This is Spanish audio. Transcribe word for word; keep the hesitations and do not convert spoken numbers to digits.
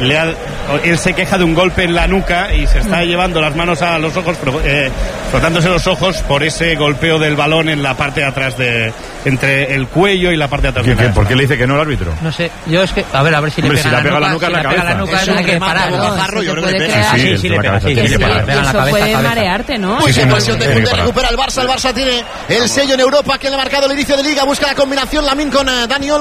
le ha, él se queja de un golpe en la nuca y se está llevando las manos a los ojos, eh, frotándose los ojos por ese golpeo del balón en la parte de atrás de entre el cuello y la parte de atrás. ¿Qué, de qué, ¿Por qué le dice que no el árbitro? No sé, yo es que a ver, a ver si Hombre, le pega, si la, la pega nuca, la nuca si en la pega cabeza. la nuca, Eso hay que parar. Bajarro, yo creo que le pega. Sí, sí, sí, le pega, sí, sí, le pega, pega en la cabeza. Puede cabeza. marearte, ¿no? Muy bien, presión de tiene que Koundé, parar. recupera el Barça. El Barça tiene el sello en Europa que le ha marcado el inicio de liga. Busca la combinación Lamine con eh, Dani Olmo.